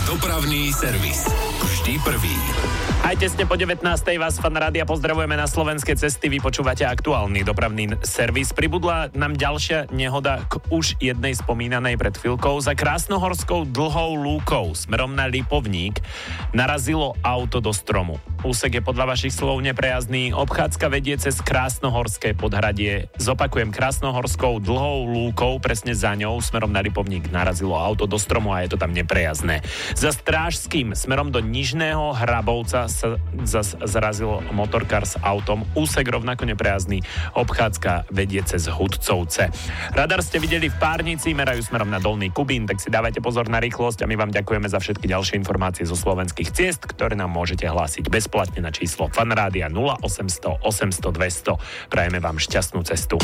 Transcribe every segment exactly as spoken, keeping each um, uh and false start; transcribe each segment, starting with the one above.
Dopravný servis. Vždy prvý. Aj tesne po devätnástej vás Fan Rádia pozdravujeme na slovenské cesty. Vy počúvate aktuálny dopravný servis. Pribudla nám ďalšia nehoda k už jednej spomínanej pred chvíľkou. Za Krásnohorskou dlhou lúkou smerom na Lipovník narazilo auto do stromu. Úsek je podľa vašich slov neprejazdný. Obchádzka vedie cez Krásnohorské podhradie. Zopakujem, Krásnohorskou dlhou lúkou, presne za ňou smerom na Lipovník narazilo auto do stromu a je to tam neprejazdné. Za Strážským smerom do Nižného Hrabovca sa zas zrazil motorkár s autom. Úsek rovnako neprejazdný. Obchádzka vedie cez Hudcovce. Radar ste videli v Párnici, merajú smerom na Dolný Kubín, tak si dávajte pozor na rýchlosť a my vám ďakujeme za všetky ďalšie informácie zo slovenských ciest, ktoré nám môžete hlásiť bezplatne na číslo Fanrádia nula osemsto osemsto dvesto. Prajeme vám šťastnú cestu.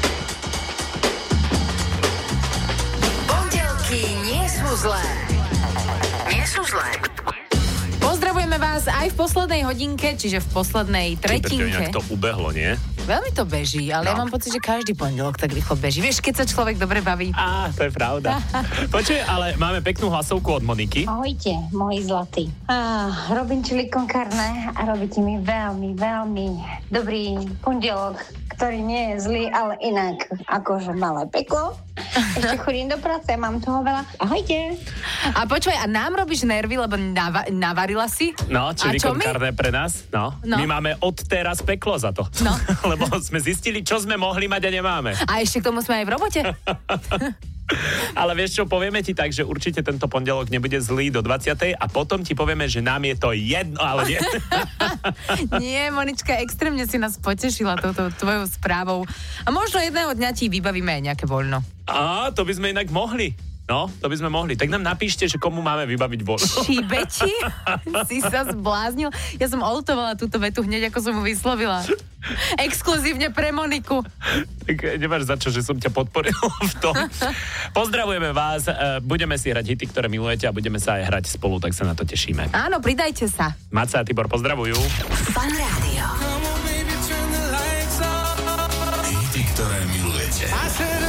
Pondelky nie sú zlé. Nie sú zlé. Pozdravujeme vás aj v poslednej hodinke, čiže v poslednej tretinke. Inak to ubehlo, nie? Veľmi to beží, ale no. Ja mám pocit, že každý pondelok tak rýchlo beží. Vieš, keď sa človek dobre baví. Á, to je pravda. Počuj, ale máme peknú hlasovku od Moniky. Ahojte, moji zlatí. Á, robím chili con carne a robíte mi veľmi, veľmi dobrý pondelok, ktorý nie je zlý, ale inak akože malé peklo. Ešte chodím do práce, mám toho veľa. Ahojte. A počuj, a nám robíš nervy, lebo nava- navarila si? No, chili con carne pre nás. No. no. My máme od teraz peklo za to. No. Lebo sme zistili, čo sme mohli mať a nemáme. A ešte k tomu sme aj v robote. Ale vieš čo, povieme ti tak, že určite tento pondelok nebude zlý do dvadsiatej a potom ti povieme, že nám je to jedno, ale nie. Nie, Monička, extrémne si nás potešila touto tvojou správou. A možno jedného dňa ti vybavíme aj nejaké voľno. Á, to by sme inak mohli. No, to by sme mohli. Tak nám napíšte, že komu máme vybaviť voľno. Šibeti? Si sa zbláznil? Ja som oltovala túto vetu hneď, ako som mu vyslovila. Exkluzívne pre Moniku. Tak nemáš za čo, že som ťa podporil v tom. Pozdravujeme vás, budeme si hrať hity, ktoré milujete a budeme sa aj hrať spolu, tak sa na to tešíme. Áno, pridajte sa. Maca a Tibor pozdravujú. Fan Rádio. Hity, ktoré milujete.